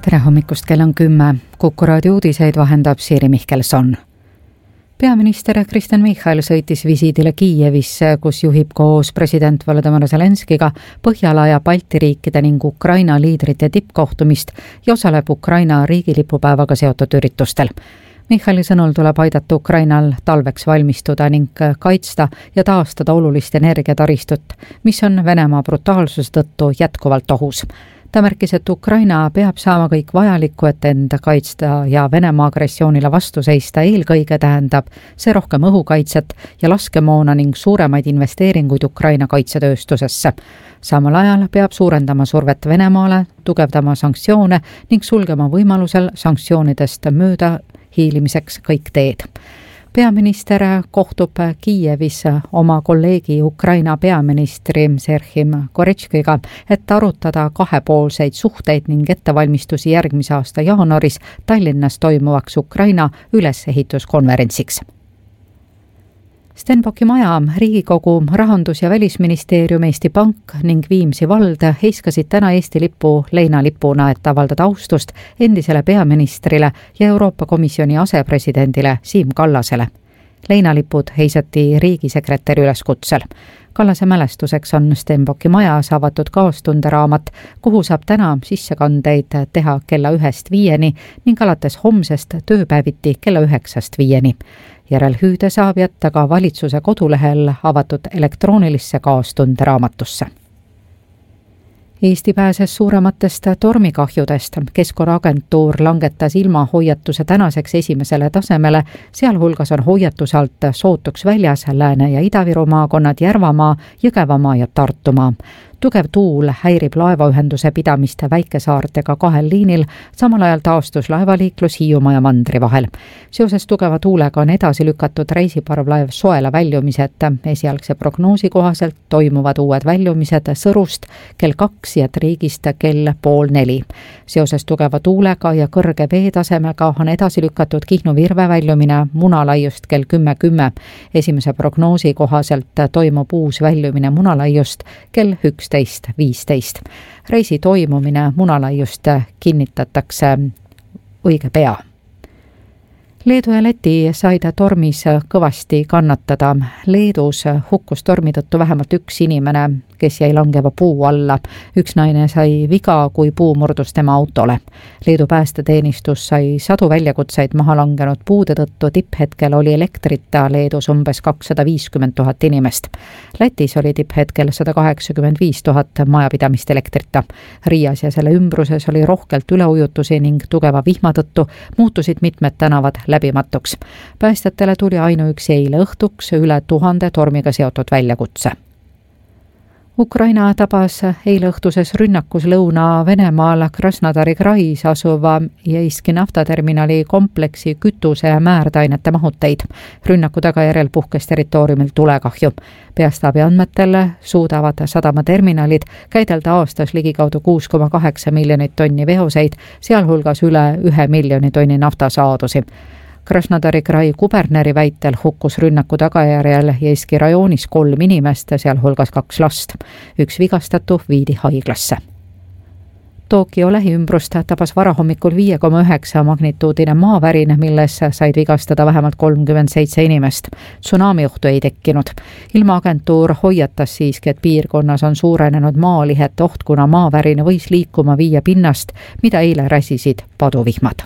Tere hommikust, kell on 10. Kuku raadio uudiseid vahendab Siiri Mihkelson. Peaminister Kristen Michal sõitis visiidile Kiievisse, kus juhib koos president Volodymyr Zelenskiga Põhjala ja Balti riikide ning Ukraina liidrite tippkohtumist ja osaleb Ukraina riigilipupäevaga seotud üritustel. Michali sõnul tuleb aidata Ukrainal talveks valmistuda ning kaitsta ja taastada olulist energiataristut, mis on Venemaa brutaalsuse tõttu jätkuvalt ohus. Ta märkis, et Ukraina peab saama kõik vajalikku, et enda kaitsta ja Venemaa agressioonile vastu seista. Eelkõige tähendab see rohkem õhukaitset ja laskemoona ning suuremaid investeeringuid Ukraina kaitsetööstusesse. Samal ajal peab suurendama survet Venemaale, tugevdama sanktsioone ning sulgema võimalusel sanktsioonidest mööda hiilimiseks kõik teed. Peaminister kohtub Kiievis oma kolleegi Ukraina peaministri Serhim Goretškiga, et arutada kahepoolseid suhteid ning ettevalmistusi järgmise aasta jaanuaris Tallinnas toimuvaks Ukraina ülesehituskonverentsiks. Stenbocki maja, Riigikogu, Rahandus- ja Välisministeerium, Eesti Pank ning Viimsi vald heiskasid täna Eesti lipu leinalipuna, et avaldada austust endisele peaministrile ja Euroopa Komisjoni asepresidendile Siim Kallasele. Leinalipud heisati riigisekretäri üleskutsel. Kallase mälestuseks on Stenbocki majas avatud kaastunderaamat, kuhu saab täna sissekandeid teha kella 1-5 ning alates homsest tööpäeviti kella 9-5. Järelhüüde saab jätta ka valitsuse kodulehel avatud elektroonilisse kaastunderaamatusse. Eesti pääses suurematest tormikahjudest. Keskkonnaagentuur langetas ilmahoiatuse tänaseks esimesele tasemele, sealhulgas on hoiatuse alt sootuks väljas Lääne- ja Ida-Viru maakonnad, Järvamaa, Jõgevamaa ja Tartumaa. Tugev tuul häirib laevaühenduse pidamist väikesaartega 2 liinil, samal ajal taastus laevaliiklus Hiiumaa ja Mandri vahel. Seoses tugeva tuulega on edasi lükatud reisiparvlaev Soela väljumised. Esialgse prognoosi kohaselt toimuvad uued väljumised Sõrust kell 2 ja Triigist kell 3:30. Seoses tugeva tuulega ja kõrge veetasemega on edasi lükatud Kihnu-Virve väljumine Munalaiust kell 10:10. Esimese prognoosi kohaselt toimub uus väljumine Munalaiust kell 11:15. Reisi toimumine Munalaiust kinnitatakse õige pea. Leedu ja Läti said tormis kõvasti kannatada. Leedus hukkus tormi tõttu vähemalt 1 inimene, kes jäi langeva puu alla. 1 naine sai viga, kui puu murdus tema autole. Leedu päästeteenistus sai sadu väljakutseid maha langenud puude tõttu. Tipphetkel oli elektrita Leedus umbes 250 000 inimest. Lätis oli tipphetkel 185 000 majapidamist elektrita. Riias ja selle ümbruses oli rohkelt üleujutusi ning tugeva vihma tõttu muutusid mitmed tänavad läbimatuks. Päästjatele tuli ainuüksi eile õhtuks üle 1000 tormiga seotud väljakutse. Ukraina tabas eile õhtuses rünnakus Lõuna-Venemaal Krasnodari krais asuva Jeiski naftaterminali kompleksi kütuse ja määrdainete mahuteid. Rünnaku tagajärjel puhkes territooriumil tulekahju. Peastaabi andmetel suudavad sadamaterminalid käidelda aastas ligikaudu 6,8 miljonit tonni veoseid, sealhulgas üle 1 miljoni tonni naftasaadusi. Krasnodari krai kuberneri väitel hukkus rünnaku tagajärjel Jeiski rajoonis 3 inimest, sealhulgas 2 last. 1 vigastatu viidi haiglasse. Tokyo lähiümbrust tabas varahommikul 5,9 magnituudine maavärin, milles said vigastada vähemalt 37 inimest. Tsunamiohtu ei tekkinud. Ilmaagentuur hoiatas siiski, et piirkonnas on suurenenud maalihet oht, kuna maavärin võis liikuma viia pinnast, mida eile räsisid paduvihmad.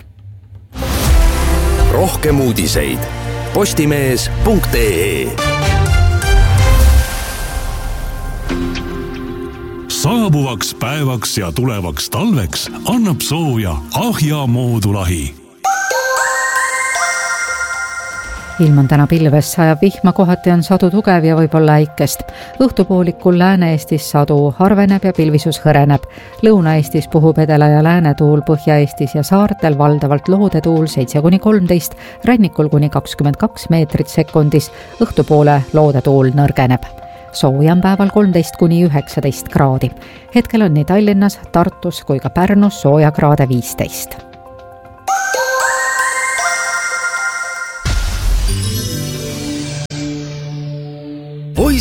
Rohkem uudiseid postimees.ee. Saabuvaks päevaks ja tulevaks talveks annab sooja Ahja moodulahi. Ilm on täna pilves, sajab vihma, kohati on sadu tugev ja võib-olla äikest. Õhtupoolikul Lääne-Eestis sadu harveneb ja pilvisus hõreneb. Lõuna-Eestis puhub edela- ja läänetuul, Põhja-Eestis ja saartel valdavalt loodetuul 7-13, rannikul kuni 22 meetrit sekundis, õhtupoole loodetuul nõrgeneb. Sooja on päeval 13-19 kraadi. Hetkel on nii Tallinnas, Tartus kui ka Pärnus soojakraade 15.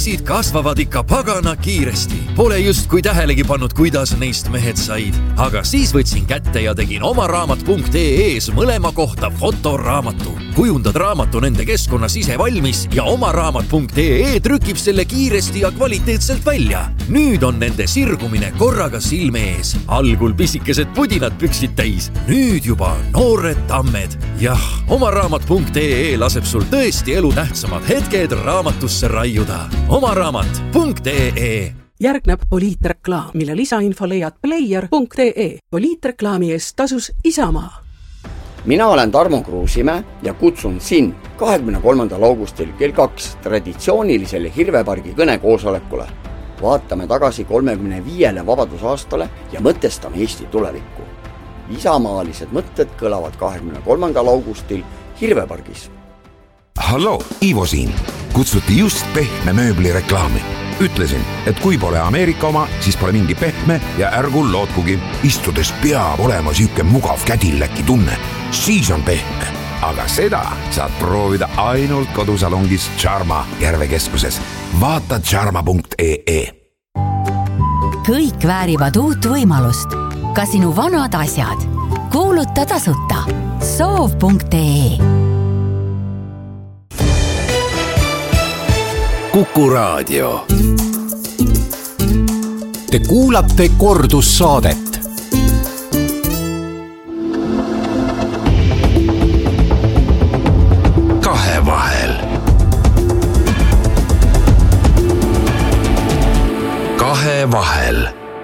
poisid kasvavad ikka pagana kiiresti. Pole just kui tähelegi pannud, kuidas neist mehed said. Aga siis võtsin kätte ja tegin omaraamat.ee-s mõlema kohta fotoraamatu. Kujundad raamatu nende keskkonnas ise valmis ja omaraamat.ee trükib selle kiiresti ja kvaliteetselt välja. Nüüd on nende sirgumine korraga silme ees. Algul pisikesed pudinad püksid täis. Nüüd juba noored tammed. Jah, omaraamat.ee laseb sul tõesti elu tähtsamad hetked raamatusse raiuda. omaraamat.ee. Järgneb poliitreklaam, mille lisainfo leiad player.ee. Poliitreklaami eest tasus Isamaa. Mina olen Tarmo Kruusimäe ja kutsun sind 23. augustil kell 2 traditsioonilisele Hirvepargi kõnekoosolekule. Vaatame tagasi 35. vabadusaastale ja mõtestame Eesti tulevikku. Isamaalised mõtted kõlavad 23. augustil Hirvepargis. Hallo, Ivo siin. Kutsuti just pehme mööbli reklaami. Ütlesin, et kui pole Ameerika oma, siis pole mingi pehme ja ärgu lootkugi. Istudes peab olema siuke mugav kädilläki tunne. Siis on pehme. Aga seda saad proovida ainult kodusalongis Charma Järvekeskuses. Vaata charma.ee. Kõik väärivad uut võimalust. Ka sinu vanad asjad. Kuuluta tasuta. Soov.ee. Kuku Raadio. Te kuulate kordussaadet. Kahevahel. Kahevahel.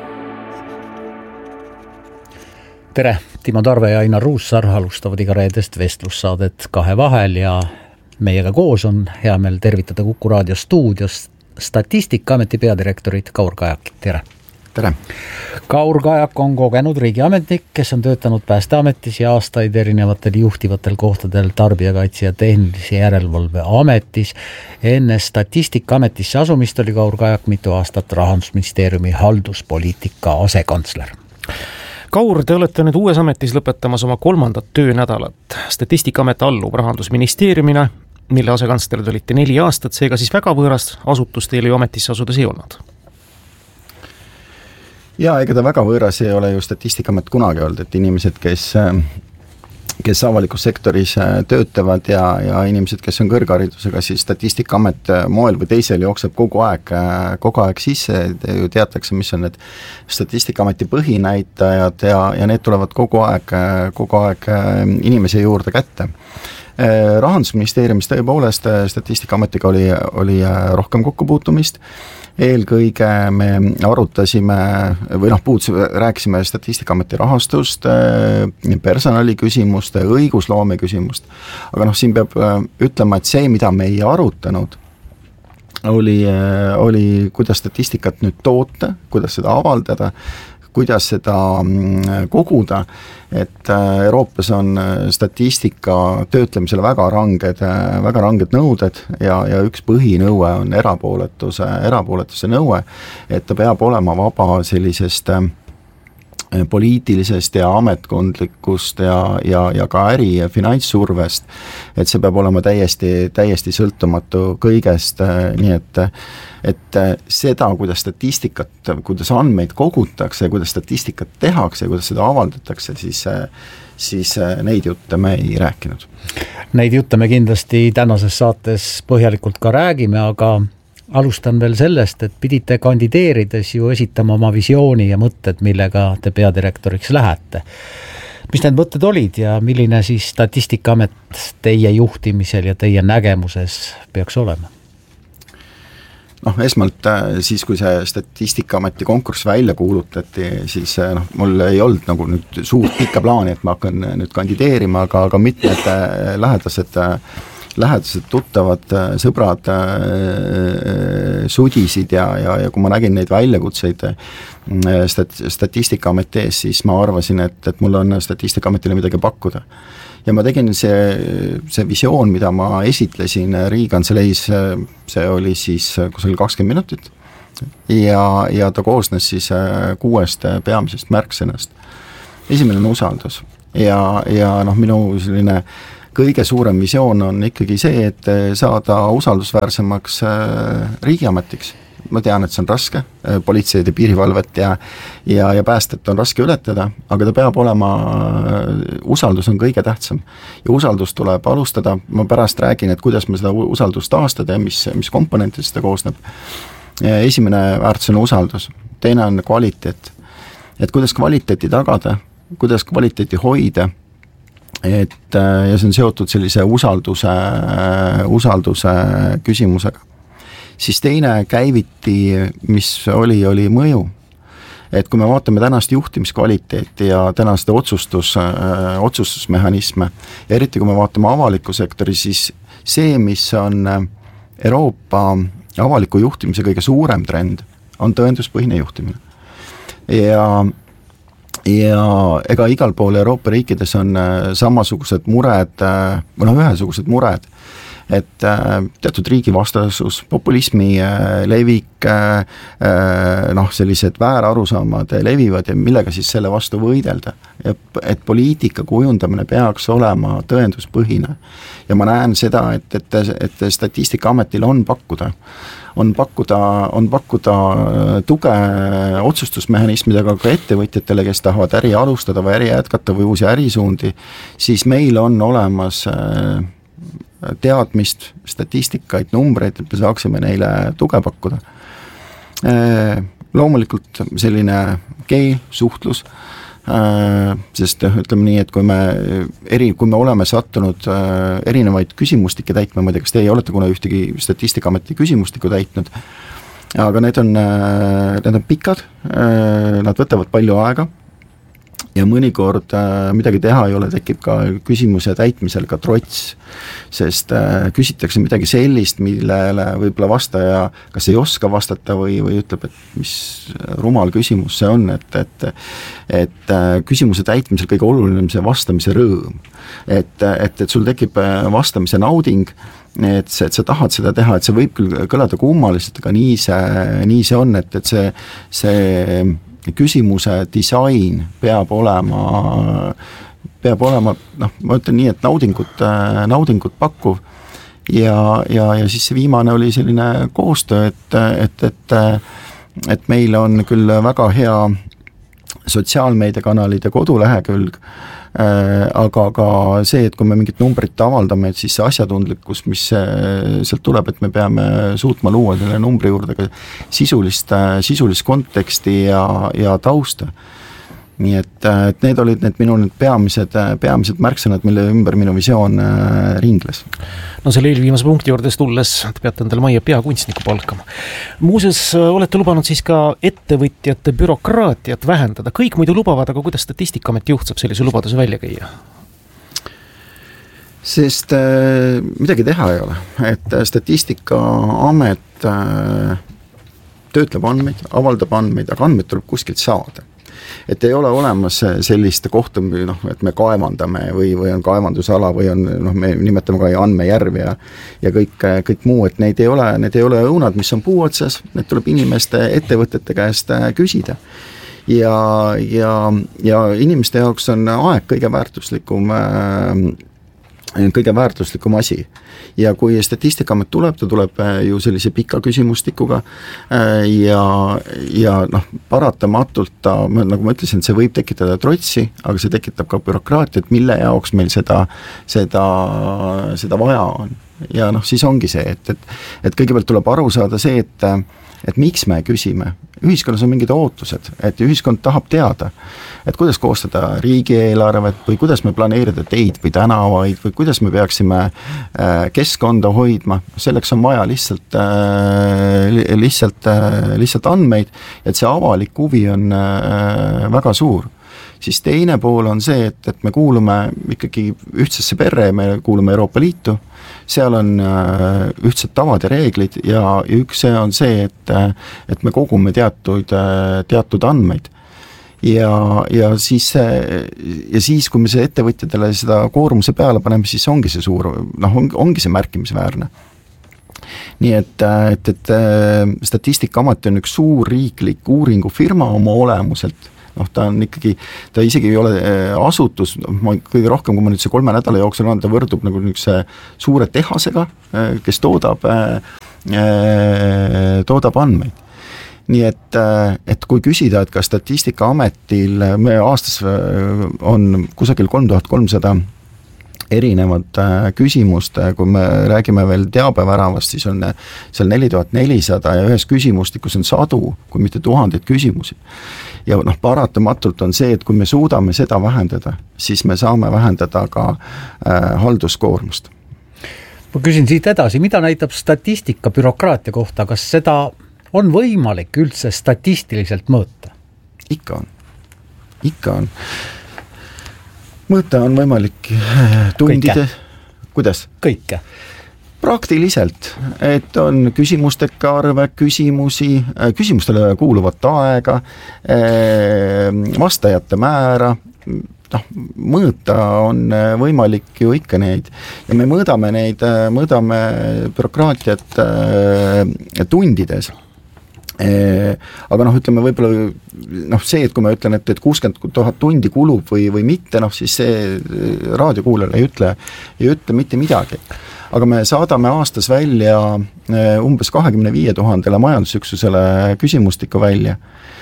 Tere, Timo Tarve ja Ainar Ruussaar alustavad iga reedest vestlussaadet Kahevahel ja meiega koos on hea meel tervitada Kuku Raadio stuudios Statistikaameti peadirektorit Kaur Kajakit. Tere! Tere! Kaur Kajak on kogenud riigiametnik, kes on töötanud Päästeametis ja aastaid erinevatel juhtivatel kohtadel Tarbijakaitse ja Tehnilise Järelevalve ametis. Enne Statistikaametisse asumist oli Kaur Kajak mitu aastat Rahandusministeeriumi halduspoliitika asekantsler. Kaur, te olete nüüd uues ametis lõpetamas oma 3. töönädalat. Statistikaamet allub Rahandusministeeriumina, mille asekantslerid olite 4 aastat, seega siis väga võõras asutus teile ju ametisse asudes ei olnud. Ja ega ta väga võõras ei ole ju Statistikaamet kunagi olnud, et inimesed, kes avalikus sektoris töötavad ja inimesed, kes on kõrgharidusega, siis Statistikaamet moel või teisel jookseb kogu aeg sisse, ju teatakse, mis on need Statistikaameti põhinäitajad ja need tulevad kogu aeg inimese juurde kätte. Rahandusministeeriumis tõepoolest Statistikaametiga oli rohkem kokkupuutumist. Eelkõige me arutasime või rääkisime Statistikaameti rahastust, personaliküsimust, õigusloome küsimust. Aga siin peab ütlema, et see, mida me ei arutanud, oli kuidas statistikat nüüd toota, kuidas seda avaldada, kuidas seda koguda, et Euroopas on statistika töötlemisele väga ranged nõuded ja üks põhinõue on erapooletuse nõue, et ta peab olema vaba sellisest poliitilisest ja ametkondlikust ja ka äri- ja finantssurvest, et see peab olema täiesti sõltumatu kõigest, nii et seda, kuidas statistikat, kuidas andmeid kogutakse, kuidas statistikat tehakse ja kuidas seda avaldatakse, siis neid jutte me ei rääkinud. Neid jutte me kindlasti tänases saates põhjalikult ka räägime, aga alustan veel sellest, et pidite kandideerides ju esitama oma visiooni ja mõtted, millega te peadirektoriks lähete. Mis need mõtted olid ja milline siis Statistikaamet teie juhtimisel ja teie nägemuses peaks olema? Esmalt siis, kui see Statistikaameti konkurss välja kuulutati, siis mul ei olnud nagu nüüd suurt pikka plaani, et ma hakkan nüüd kandideerima, aga mitmed lähedased tuttavad, sõbrad sudisid ja kui ma nägin neid väljakutseid Statistikaameti ees, siis ma arvasin, et mul on Statistikaametile midagi pakkuda. Ja ma tegin see visioon, mida ma esitlesin Riigikantseleis, see oli siis kusagil 20 minutit ja ta koosnes siis 6 peamisest märksõnast. Esimene on usaldus ja minu selline kõige suurem visioon on ikkagi see, et saada usaldusväärsemaks riigiametiks. Ma tean, et see on raske, politseid ja piirivalvet ja päästet on raske ületada, aga ta peab olema, usaldus on kõige tähtsam. Ja usaldus tuleb alustada, ma pärast räägin, et kuidas me seda usaldust taastada ja mis komponentidest seda koosneb. Esimene väärtus on usaldus, teine on kvaliteet. Et kuidas kvaliteeti tagada, kuidas kvaliteeti hoida, ja see on seotud sellise usalduse küsimusega. Siis teine käiviti, mis oli mõju. Et kui me vaatame tänast juhtimiskvaliteeti ja tänast otsustusmehhanisme, ja eriti kui me vaatame avaliku sektori, siis see, mis on Euroopa avaliku juhtimise kõige suurem trend, on tõenduspõhine juhtimine. Ja ega igal pool Euroopa riikides on samasugused mured, ühesugused mured, et teatud riigi vastasus, populismi levik, sellised väärarusaamad levivad ja millega siis selle vastu võidelda. Et poliitika kujundamine peaks olema tõenduspõhine. Ja ma näen seda, et Statistikaametil on pakkuda tuge otsustusmehhanismidega ka ettevõtjatele, kes tahavad äri alustada või äri jätkata või uusi ärisuundi, siis meil on olemas teadmist, statistikaid, numbreid, et me saaksime neile tuge pakkuda. Loomulikult selline suhtlus, sest ütleme nii, et kui me oleme sattunud erinevaid küsimustikke täitma, ma ei tea, kas teie olete kuna ühtegi Statistikaameti küsimustikku täitnud, aga need on pikad, nad võtavad palju aega, ja mõnikord midagi teha ei ole, tekib ka küsimuse täitmisel ka trots, sest küsitakse midagi sellist, millele võib-olla vastaja kas ei oska vastata või ütleb, et mis rumal küsimus see on, et küsimuse täitmisel kõige oluline on see vastamise rõõm. Et sul tekib vastamise nauding, et sa tahad seda teha, et see võib küll kõlada kummaliselt, aga nii see on, et see küsimuse disain peab olema, ma ütlen nii, et naudingut pakkuv ja siis see viimane oli selline koostöö, et meil on küll väga hea sotsiaalmeediakanalid ja kodulehekülg, aga ka see, et kui me mingit numbrit avaldame, et siis see asjatundlikkus, mis sealt tuleb, et me peame suutma luua selle numbri juurde ka sisulist konteksti ja tausta. Nii et need olid minu peamised märksõnad, mille ümber minu visioon ringles. No selle eelviimase punkti juurdes tulles te peate endale majja peakunstniku palkama. Muuseas, olete lubanud siis ka ettevõtjate bürokraatiat vähendada. Kõik muidu lubavad, aga kuidas Statistikaameti juht saab sellise lubaduse välja käia? Sest midagi teha ei ole. Et Statistikaamet töötleb andmeid, avaldab andmeid, aga andmeid tuleb kuskilt saada. Et ei ole olemas sellist kohta, et me kaevandame või on kaevandusala või on, me nimetame ka andmejärv ja kõik muu, et neid ei ole õunad, mis on puu otsas, need tuleb inimeste, ettevõtete käest küsida. Ja inimeste jaoks on aeg kõige väärtuslikum asi. Ja kui Statistikaamet tuleb, ta tuleb ju sellise pika küsimustikuga ja paratamatult nagu ma ütlesin, et see võib tekitada trotsi, aga see tekitab ka bürokraatiat, mille jaoks meil seda vaja on. Ja siis ongi see, et kõigepealt tuleb aru saada see, et miks me küsime. Ühiskonnas on mingid ootused, et ühiskond tahab teada, et kuidas koostada riigieelarvet või kuidas me planeerida teid või tänavaid või kuidas me peaksime keskkonda hoidma. Selleks on vaja lihtsalt andmeid, et see avalik huvi on väga suur. Siis teine pool on see, et me kuulume ikkagi ühtsesse perre, me kuulume Euroopa Liitu, seal on ühtsed tavad ja reeglid ja üks see on see, et me kogume teatud andmeid. Ja siis, kui me see ettevõtjatele seda koormuse peale paneme, siis ongi see suur, ongi see märkimisväärne. Nii et Statistikaamet on üks suur riiklik uuringufirma oma olemuselt, ta on ikkagi, ta isegi ei ole asutus, ma kõige rohkem, kui ma nüüd see 3 nädala jooksul on, ta võrdub nagu niisuguse suure tehasega, kes toodab andmeid. Nii et kui küsida, et kas Statistikaametil me aastas on kusagil 3300 erinevad küsimust, kui me räägime veel teabeväravast, siis on seal 4400 ja ühes küsimustikus on 100, kui mitte 1000 küsimusi. Ja paratamatult on see, et kui me suudame seda vähendada, siis me saame vähendada ka halduskoormust. Ma küsin siit edasi, mida näitab statistika bürokraatia kohta, kas seda on võimalik üldse statistiliselt mõõta? Ikka on. Mõõta on võimalik tundide. Kuidas? Kõike. Praktiliselt, et on küsimustega arve, küsimustele kuuluvat aega, vastajate määra, mõõta on võimalik ju ikka neid ja me mõõdame bürokraatiat tundides. Aga ütleme võib-olla see, et kui ma ütlen, et 60 000 tundi kulub või mitte, siis see raadiokuulajale ei ütle mitte midagi. Aga me saadame aastas välja umbes 25 000 majandusüksusele küsimustikku välja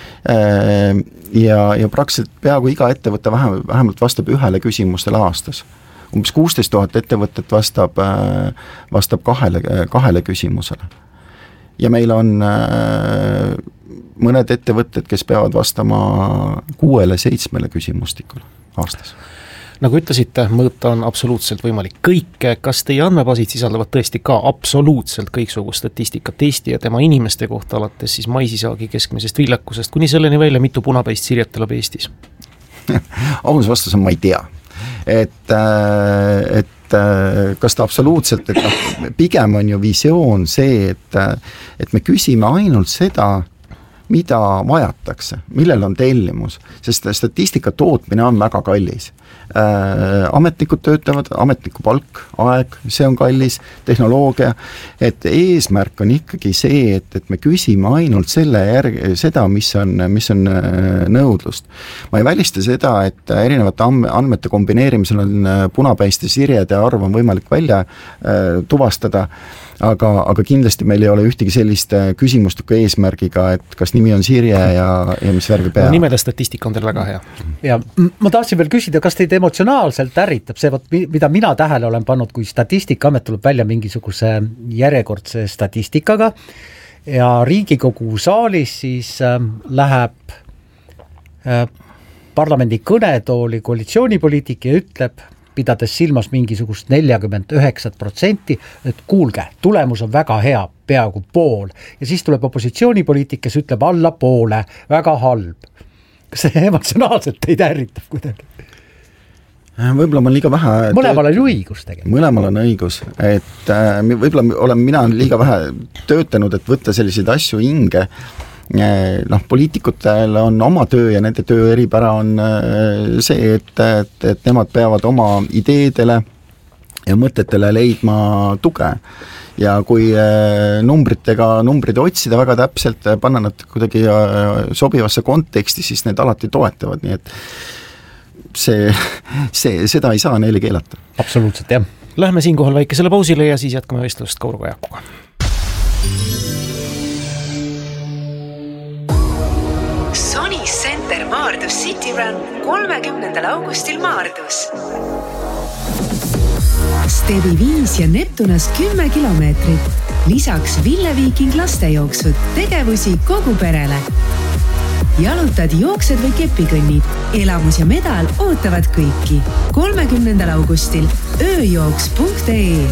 ja praktiliselt peaaegu iga ettevõte vähemalt vastab ühele küsimustele aastas. Umbes 16 000 ettevõtet vastab kahele küsimusele. Ja meil on mõned ettevõtted, kes peavad vastama 6-7 küsimustikule aastas. Nagu ütlesite, mõõta on absoluutselt võimalik kõike. Kas teie andmebaasid sisaldavad tõesti ka absoluutselt kõiksugust statistikat Eesti ja tema inimeste kohta, alates siis maisisaagi keskmisest viljakusest, kuni selleni välja, mitu punapäist sirjet elab Eestis? Aus vastus on, ma ei tea. Et kas ta absoluutselt, et pigem on ju visioon see, et me küsime ainult seda, mida vajatakse, millel on tellimus, sest statistika tootmine on väga kallis. Ametnikud töötavad, ametniku palk, aeg, see on kallis, tehnoloogia, et eesmärk on ikkagi see, et me küsime ainult seda, mis on nõudlust. Ma ei välista seda, et erinevate andmete kombineerimisel on punapäiste sirjede arv on võimalik välja tuvastada, aga kindlasti meil ei ole ühtegi sellist küsimustiku eesmärgiga, et kas nimi on sirje ja mis värvi pea. Nimede statistika on teil väga hea. Ja ma tahtsin veel küsida, kas teid emotsionaalselt ärritab see, mida mina tähele olen pannud, kui Statistikaamet tuleb välja mingisuguse järjekordse statistikaga ja Riigikogu saalis siis läheb parlamendi kõnetooli koalitsioonipoliitik ja ütleb, pidades silmas mingisugust 49%, et kuulge, tulemus on väga hea, peaaegu pool. Ja siis tuleb opositsioonipoliitik, kes ütleb alla poole, väga halb. Kas see emotsionaalselt teid ärritab kuidagi? Võib-olla ma liiga vähe... Mõlemal on ju õigus tegelikult. Mõlemal on õigus, et võib-olla olen mina liiga vähe töötanud, et võtta selliseid asju hinge. Poliitikutel on oma töö ja nende töö eripära on see, et nemad peavad oma ideedele ja mõtetele leidma tuge ja kui numbrid otsida väga täpselt, panna nad kuidagi sobivasse konteksti, siis need alati toetavad, nii et seda ei saa neile keelata. Absoluutselt, jah. Lähme siinkohal väikesele pausile ja siis jätkame vestlust Kaur Kajakuga. Sony Center Maardus City Run 30. augustil Maardus. Stebi 5 ja Neptunas 10 kilomeetrit. Lisaks Ville Viiking lastejooksud, tegevusi kogu perele. Jalutad, jooksed või kepikõnnid. Elamus ja medal ootavad kõiki. 30. augustil ööjooks.ee.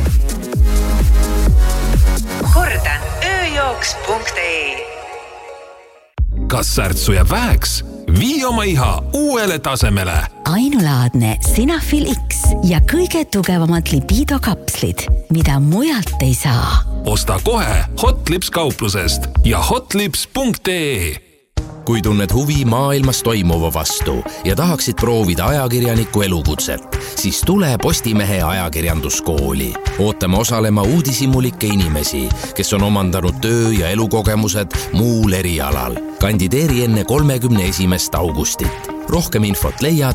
Kordan, ööjooks.ee. Kas särtsu jääb väheks? Vii oma iha uuele tasemele. Ainulaadne Sinafil X ja kõige tugevamad lipidokapslid, mida mujalt ei saa. Osta kohe Hotlips kauplusest ja hotlips.ee. Kui tunned huvi maailmas toimuva vastu ja tahaksid proovida ajakirjaniku elukutset, siis tule Postimehe ajakirjanduskooli. Ootame osalema uudishimulikke inimesi, kes on omandanud töö- ja elukogemused muul erialal. Kandideeri enne 31. augustit. Rohkem infot leiad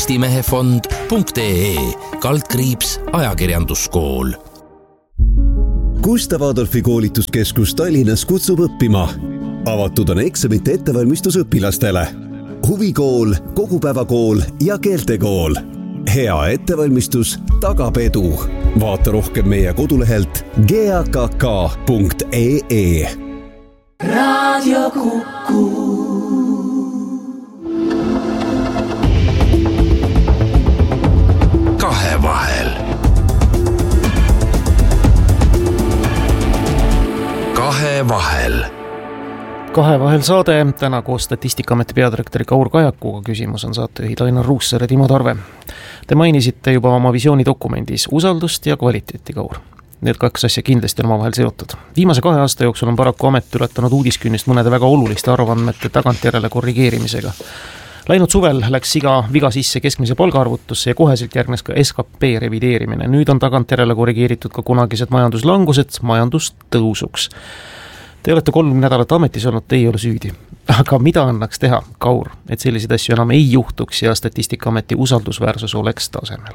postimehefond.ee/ajakirjanduskool. Gustav Adolfi koolituskeskus Tallinnas kutsub õppima. Avatud on eksamite ettevalmistus õpilastele. Huvikool, kogupäevakool ja keeltekool. Hea ettevalmistus tagab edu. Vaata rohkem meie kodulehelt gakk.ee. Raadio Kuku. Kahevahel. Kahevahel saade, täna koos Statistikaameti peadirektori Kaur Kajakuga. Küsimus on saatejuhid Ainar Ruussaar ja Timo Tarve. Te mainisite juba oma visioonidokumendis usaldust ja kvaliteeti, Kaur. Need kaks asja kindlasti on omavahel seotud. Viimase 2 aasta jooksul on paraku amet ületanud uudiskünnist mõnede väga oluliste arvandmete tagantjärele korrigeerimisega. Läinud suvel läks iga viga sisse keskmise palgaarvutusse ja koheselt järgnes ka SKP revideerimine. Nüüd on tagantjärele korrigeeritud ka kunagised majanduslangused majandustõusuks. Te olete 3 nädalat ametis olnud, te ei ole süüdi. Aga mida annaks teha, Kaur, et selliseid asju enam ei juhtuks ja Statistikaameti usaldusväärsus oleks tasemel?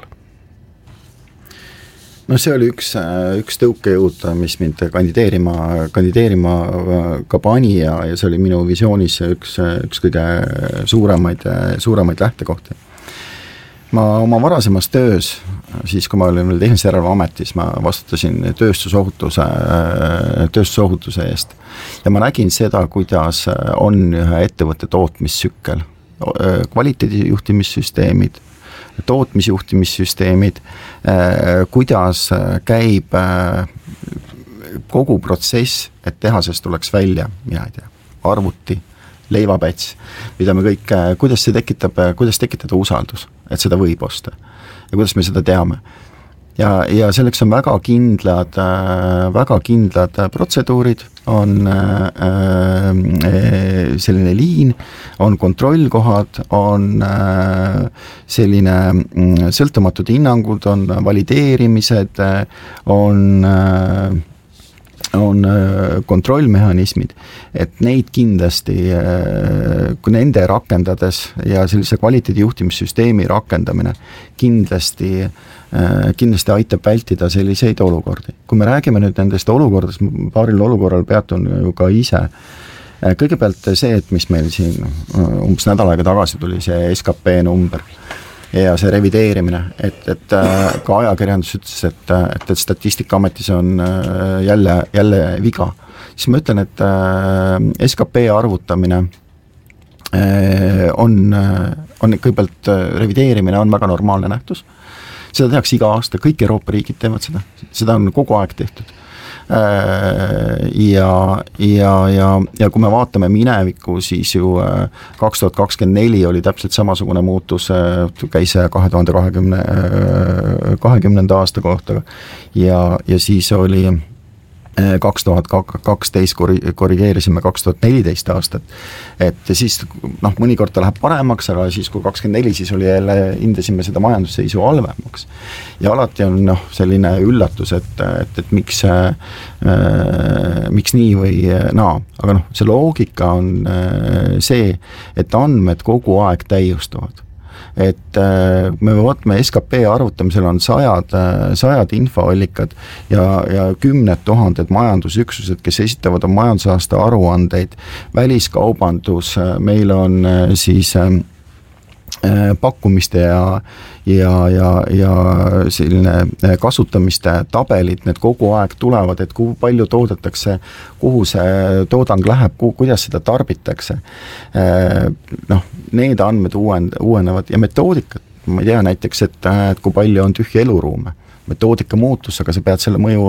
No see oli üks tõukejõud, mis mind kandideerima ka pani ja see oli minu visioonis üks kõige suuremaid lähtekohti. Ma oma varasemas töös, siis kui ma olin veel Tehnilise Järelevalve Ametis, ma vastutasin tööstusohutuse eest ja ma nägin seda, kuidas on ühe ettevõtte tootmissükkel, kvaliteedijuhtimissüsteemid, tootmisjuhtimissüsteemid, kuidas käib kogu protsess, et tehasest tuleks välja, mina ei tea, arvuti, leivapäts, mida me kõik, kuidas tekitada usaldus, et seda võib osta ja kuidas me seda teame. Ja selleks on väga kindlad protseduurid, on selline liin, on kontrollkohad, on selline sõltumatud hinnangud, on valideerimised, on kontrollmehhanismid, et neid kindlasti, kui nende rakendades ja sellise kvaliteedijuhtimissüsteemi rakendamine kindlasti aitab vältida selliseid olukordi. Kui me räägime nüüd nendest olukordadest, paaril olukorral peatun ju ka ise. Kõigepealt see, et mis meil siin umbes nädal aega tagasi tuli, see SKP number ja see revideerimine, et ka ajakirjandus ütles, et Statistikaametis on jälle viga. Siis ma ütlen, et SKP arvutamine on kõigepealt revideerimine on väga normaalne nähtus. Seda tehakse iga aasta, kõik Euroopa riigid teevad seda on kogu aeg tehtud. Ja kui me vaatame minevikku, siis ju 2024 oli täpselt samasugune muutus, käis 2020 aasta kohta ja siis oli 2012 korrigeerisime 2014 aastat, et siis mõnikord ta läheb paremaks, aga siis kui 24, siis oli jälle hindasime seda majandusseisu halvemaks. Ja alati on selline üllatus, et miks nii või naa, aga see loogika on see, et andmed kogu aeg täiustuvad. Et me vaatame SKP arvutamisel on sajad infoallikad ja 10 000 majandusüksused, kes esitavad on majandusaasta aruandeid, väliskaubandus, meil on siis pakkumiste ja selline kasutamiste tabelid, need kogu aeg tulevad, et kui palju toodetakse, kuhu see toodang läheb, kuidas seda tarbitakse. Need andmed uuenevad ja metoodikat, ma ei tea näiteks, et kui palju on tühja eluruume. Metoodika muutus, aga sa pead selle mõju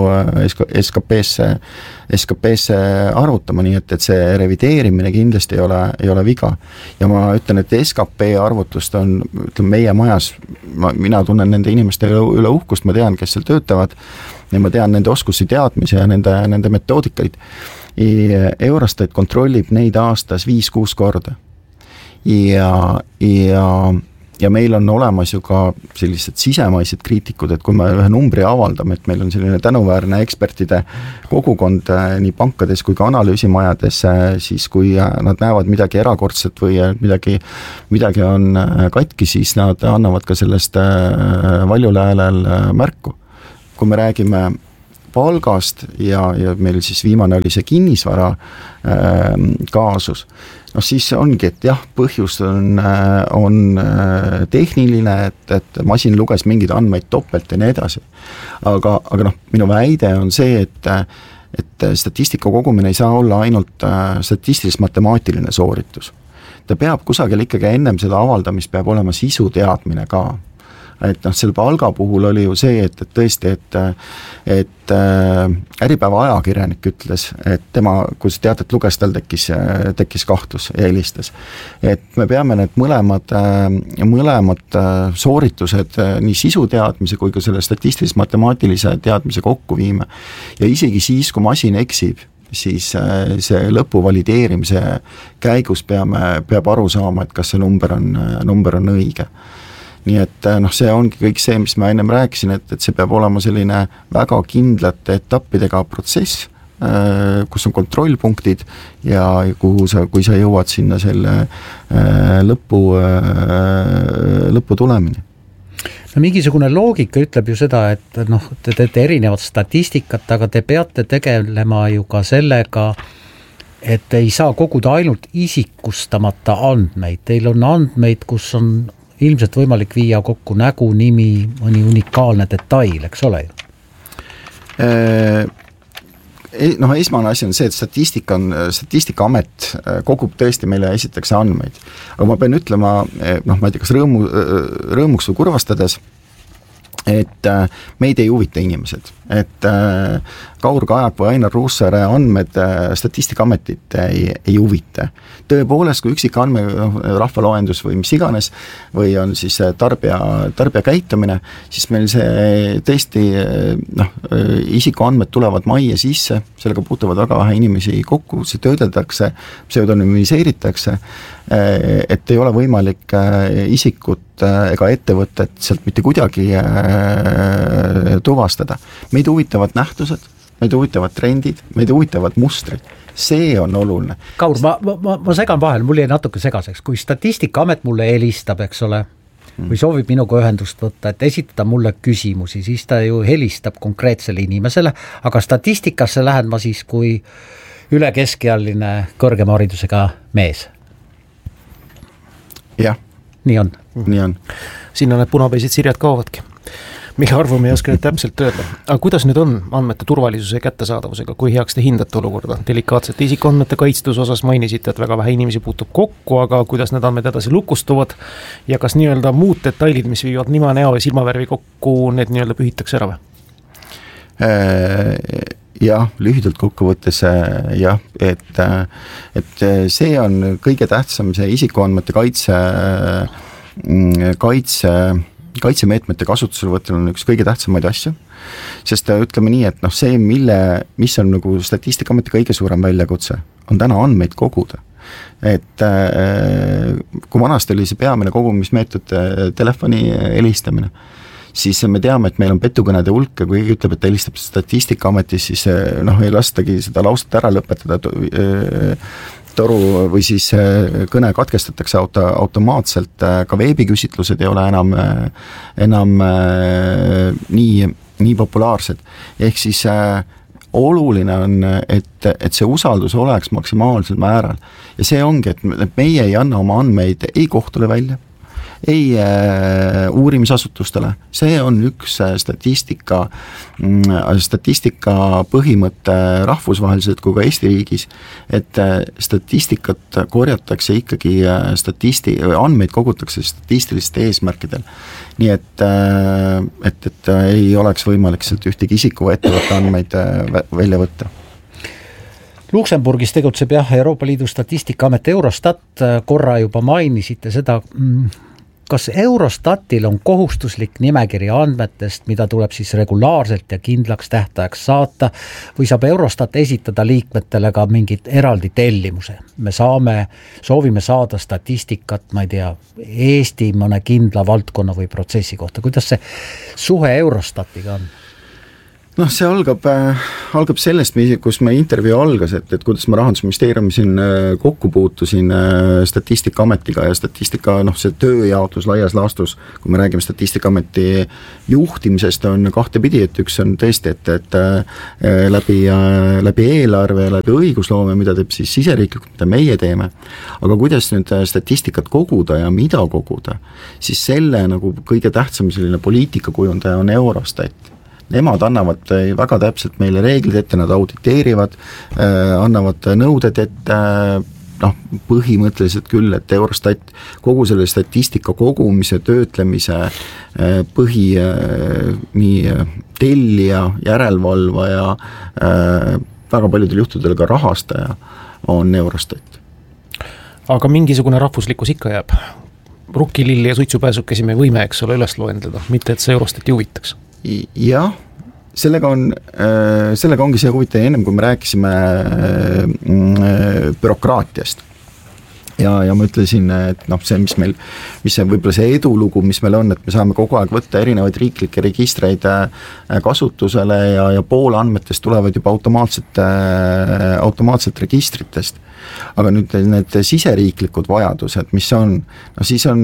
SKP-sse arvutama, nii et see revideerimine kindlasti ei ole viga. Ja ma ütlen, et SKP arvutust on, ütleme, meie majas, mina tunnen nende inimeste üle uhkust, ma tean, kes seal töötavad ja ma tean nende oskusi teadmisi ja nende metoodikaid. Eurostat kontrollib neid aastas 5-6 korda. Ja ja meil on olemas ju ka sellised sisemaised kriitikud, et kui me ühe numbri avaldame, et meil on selline tänuväärne ekspertide kogukond nii pankades kui ka analüüsimajades, siis kui nad näevad midagi erakordset või midagi on katki, siis nad annavad ka sellest valjul häälel märku. Kui me räägime palgast ja meil siis viimane oli see kinnisvara kaasus, no siis ongi, et jah, põhjus on tehniline, et masin luges mingeid andmeid topelt ja nii edasi. Aga noh, minu väide on see, et statistika kogumine ei saa olla ainult statistilist matemaatiline sooritus. Ta peab kusagil ikkagi ennem seda avaldamist peab olema sisu teadmine ka. Et noh, selle palga puhul oli ju see, et tõesti, et Äripäeva ajakirjanik ütles, et tema, kui see teatet luges, tal tekkis kahtlus ja helistas. Et me peame need mõlemad sooritused nii sisu teadmise kui ka selle statistilise matemaatilise teadmise kokku viima. Ja isegi siis, kui masin eksib, siis see lõpu valideerimise käigus peab aru saama, et kas see number on õige. Nii et noh, see ongi kõik see, mis ma ennem rääkisin, et see peab olema selline väga kindlate etappidega protsess, kus on kontrollpunktid ja kui sa jõuad sinna selle lõpu tulemini. No mingisugune loogika ütleb ju seda, et noh, te teete erinevat statistikat, aga te peate tegelema ju ka sellega, et ei saa koguda ainult isikustamata andmeid. Teil on andmeid, kus on ilmselt võimalik viia kokku nägu, nimi, mõni unikaalne detail, eks ole ju? Noh, esmane asi on see, et Statistikaamet kogub tõesti meile esiteks andmeid. Aga ma pean ütlema, noh, ma ei tea, kas rõõmuks või kurvastades, et meid ei huvita inimesed, et Kaur Kajak või Ainar Ruussaare andmed Statistikaametit ei huvita. Tõepoolest, kui üksik andme rahvaloendus või mis iganes või on siis tarbija käitumine, siis meil see tõesti isikuandmed tulevad majja sisse, sellega puutuvad väga vähe inimesi kokku, see töödeldakse, pseudonymiseeritakse, et ei ole võimalik isikut ega ettevõtet sealt mitte kuidagi tuvastada. Meid huvitavad nähtused, meid huvitavad trendid, meid huvitavad mustrid. See on oluline. Kaur, ma segan vahel, mul jäi natuke segaseks. Kui Statistikaamet mulle helistab, eks ole, või soovib minuga ühendust võtta, et esitada mulle küsimusi, siis ta ju helistab konkreetsele inimesele, aga statistikasse lähen ma siis kui üle keskealine kõrgema haridusega mees. Jah. Nii on. Sinna need punapäised sirjad kaovadki. Mille arvu me ei oska täpselt öelda. Aga kuidas nüüd on andmete turvalisuse ja kättesaadavusega? Kui heaks te hindate olukorda? Delikaatsete isikuandmete kaitstus osas mainisite, et väga vähe inimesi puutub kokku, aga kuidas need andmed edasi lukustuvad ja kas nii-öelda muud detailid, mis viivad nima, näo ja silmavärvi kokku, need nii-öelda pühitakse ära või? Jah, lühidalt kokkuvõttes jah, et see on kõige tähtsam, see isikuandmete kaitsemeetmete kasutuselevõtul on üks kõige tähtsamaid asju, sest ütleme nii, et noh, see, mis on nagu Statistikaameti kõige suurem väljakutse, on täna andmeid koguda. Et kui vanasti oli see peamine kogumismeetod telefoni helistamine, siis me teame, et meil on petukõnede hulk ja kui keegi ütleb, et ta helistab Statistikaametis, siis noh, ei lastagi seda laustat ära lõpetada toru või siis kõne katkestatakse automaatselt, ka veebiküsitlused ei ole enam nii populaarsed. Ehk siis oluline on, et see usaldus oleks maksimaalsel määral. Ja see ongi, et meie ei anna oma andmeid ei kohtule välja, ei uurimisasutustele. See on üks statistika põhimõtte rahvusvaheliselt kui ka Eesti riigis, et statistikat korjatakse ikkagi andmeid kogutakse statistiliste eesmärkidel. Nii et ei oleks võimalik sealt ühtegi isiku või ettevõtte andmeid välja võtta. Luksemburgis tegutseb Euroopa Liidu Statistikaamet Eurostat, korra juba mainisite seda. kas Eurostatil on kohustuslik nimekiri andmetest, mida tuleb siis regulaarselt ja kindlaks tähtajaks saata, või saab Eurostat esitada liikmetele ka mingit eraldi tellimuse? Me soovime saada statistikat, ma ei tea, Eesti mõne kindla valdkonna või protsessi kohta. Kuidas see suhe Eurostatiga on? See algab sellest, kus me intervjuu algas, et kuidas ma Rahandusministeeriumi siin kokku puutusin Statistikaametiga ja statistika, see tööjaotus laias laastus, kui me räägime Statistikaameti juhtimisest, on kahtepidi, et üks on tõesti, et läbi eelarve ja läbi õigusloome, mida teeb siis siseriiklikult, mida meie teeme, aga kuidas nüüd statistikat koguda ja mida koguda, siis selle nagu kõige tähtsam selline poliitikakujundaja on Eurostat. Nemad annavad väga täpselt meile reeglid ette, nad auditeerivad, annavad nõuded ette, põhimõtteliselt küll, et Eurostat kogu selle statistika kogumise, töötlemise nii tellija, järelevalvaja, väga paljudel juhtudel ka rahastaja on Eurostat. Aga mingisugune rahvuslikkus ikka jääb. Rukkililli ja suitsupääsukesi me võime, eks ole, üles loendada, mitte et see Eurostati huvitaks. Jah, sellega ongi see huvitav, ennem kui me rääkisime bürokraatiast ja ma ütlesin, et mis see võib-olla see edulugu, mis meil on, et me saame kogu aeg võtta erinevaid riiklikke registreid kasutusele ja pool andmetest tulevad juba automaatselt registritest. Aga nüüd need siseriiklikud vajadused, mis on, siis on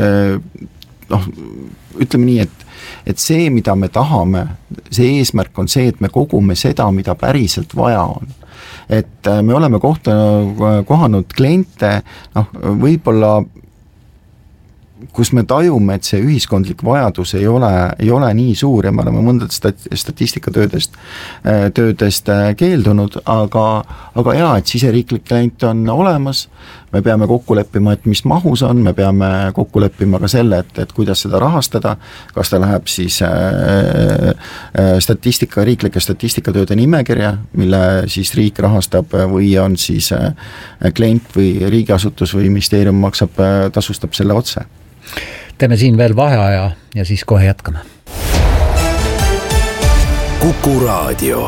ütleme nii, et see, mida me tahame, see eesmärk on see, et me kogume seda, mida päriselt vaja on. Et me oleme kohanud kliente, võib-olla kus me tajume, et see ühiskondlik vajadus ei ole nii suur ja me oleme mõndad statistikatöödest keeldunud, aga jaa, et siseriiklik klient on olemas, me peame kokku leppima, et mis mahus on, me peame kokku leppima ka selle, et kuidas seda rahastada, kas ta läheb siis riiklike statistikatööde nimekirja, mille siis riik rahastab või on siis klient või riigiasutus või ministeerium tasustab selle otse. Teeme siin veel vaheaja ja siis kohe jätkame. Kuku Raadio.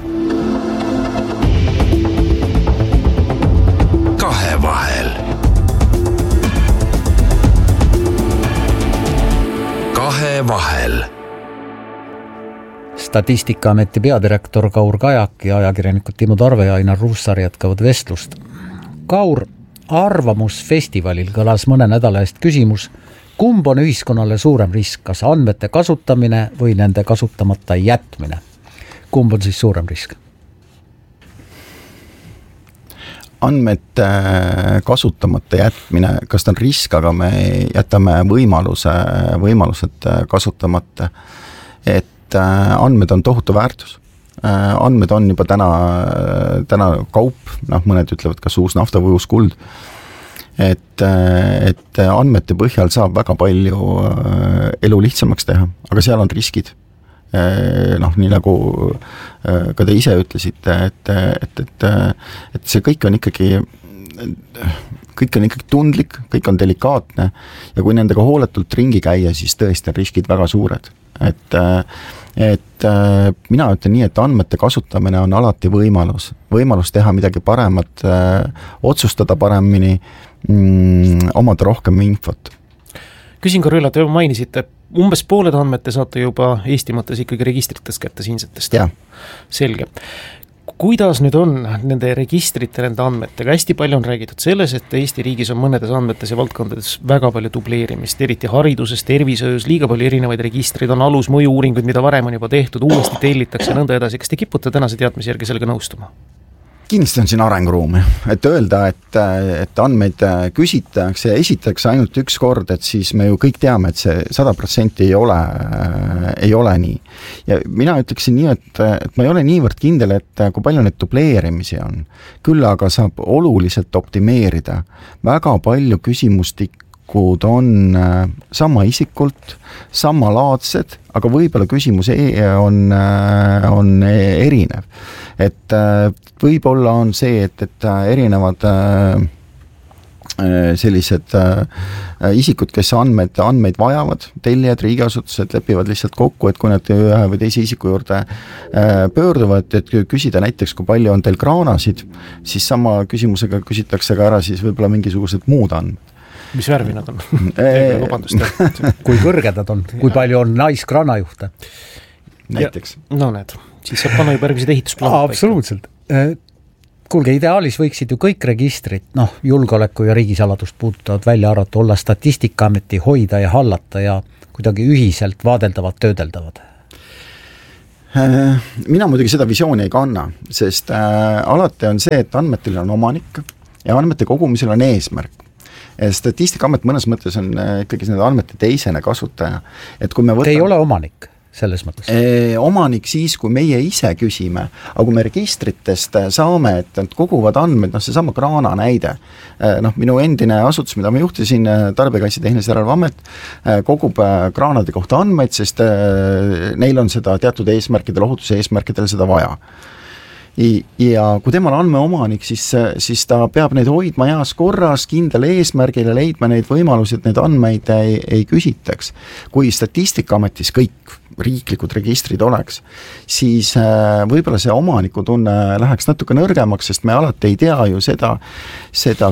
Kahevahel. Kahevahel. Statistikaameti peadirektor Kaur Kajak ja ajakirjanikud Timo Tarve ja Ainar Ruussaar jätkavad vestlust. Kaur, Arvamusfestivalil kõlas mõne nädala eest küsimus, kumb on ühiskonnale suurem risk, kas andmete kasutamine või nende kasutamata jätmine? Kumb on siis suurem risk? Andmete kasutamata jätmine, kas ta on risk, aga me jätame võimalused kasutamata, et andmed on tohutu väärtus. Andmed on juba täna kaup, mõned ütlevad kas uus nafta või uus kuld, et andmete põhjal saab väga palju elu lihtsamaks teha, aga seal on riskid. Nii nagu ka te ise ütlesite, et see kõik on ikkagi tundlik, kõik on delikaatne ja kui nendega hooletult ringi käia, siis tõesti on riskid väga suured. Et mina ütlen nii, et andmete kasutamine on alati võimalus teha midagi paremat, otsustada paremini, omada rohkem infot. Küsin korra üle, te mainisite, umbes pooled andmete saate juba Eesti mõttes ikkagi registritest kätte siinsetest. Ja. Selge. Kuidas nüüd on nende registrite, nende andmetega? Hästi palju on räägitud selles, et Eesti riigis on mõnedes andmetes ja valdkondades väga palju dubleerimist, eriti hariduses, tervishoius, liiga palju erinevaid registreid, on alus mõju-uuringuid, mida varem on juba tehtud, uuesti tellitakse nõnda edasi. Kas te kipute tänase teadmise järgi sellega nõustuma? Kindlasti on siin arenguruumi, et öelda, et andmeid küsitakse ja esitatakse ainult üks kord, et siis me ju kõik teame, et see 100% ei ole nii. Ja mina ütleksin nii, et ma ei ole niivõrd kindel, et kui palju need dubleerimisi on. Küll aga saab oluliselt optimeerida. Väga palju küsimustikud on sama isikult, samalaadsed, aga võib-olla küsimus on erinev. Et võib-olla on see, et erinevad sellised isikud, kes andmeid vajavad, tellijad, riigiasutused lepivad lihtsalt kokku, et kui nad ühe või teise isiku juurde pöörduvad, et küsida näiteks, kui palju on teil kraanasid, siis sama küsimusega küsitakse ka ära siis võib-olla mingisugused muud andmed. Mis värvi nad on? Kui kõrged nad on, kui palju on naiskraanajuhte? Näiteks. No need, siis saab panna juba järgmised ehitusplaanid. Absoluutselt. Kuulge, ideaalis võiksid ju kõik registrid, julgeoleku ja riigisaladust puudutavad välja arvata, olla Statistikaameti hoida ja hallata ja kuidagi ühiselt vaadeldavad, töödeldavad. Mina muidugi seda visiooni ei kanna, sest alati on see, et andmetel on omanik ja andmete kogumisel on eesmärk. Statistikaamet mõnes mõttes on ikkagi nende andmete teisene kasutaja. Et kui me Te ei ole omanik selles mõttes? Omanik siis, kui meie ise küsime, aga kui me registritest saame, et nad koguvad andmeid, see sama kraana näide. Minu endine asutus, mida ma juhtisin, Tarbijakaitse Tehnilise Järelevalve Amet, kogub kraanade kohta andmeid, sest neil on seda teatud eesmärkidel, ohutuse eesmärkidel seda vaja. Ja kui temal andmeomanik, siis ta peab neid hoidma heas korras, kindel eesmärgil ja leidma neid võimalusi, et neid andmeid ei küsitaks. Kui Statistikaametis kõik riiklikud registrid oleks, siis võib-olla see omanikutunne läheks natuke nõrgemaks, sest me alati ei tea ju seda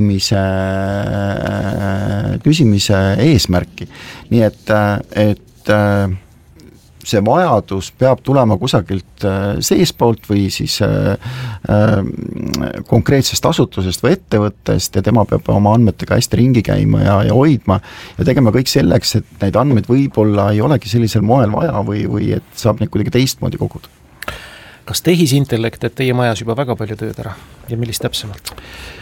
küsimise eesmärki. Nii et see vajadus peab tulema kusagilt seespoolt või siis konkreetsest asutusest või ettevõttest ja tema peab oma andmetega hästi ringi käima ja hoidma ja tegema kõik selleks, et neid andmeid võib-olla ei olegi sellisel moel vaja või et saab neid kuidagi teistmoodi koguda. Kas tehisintellekt teeb teie majas juba väga palju tööd ära ja millist täpsemalt?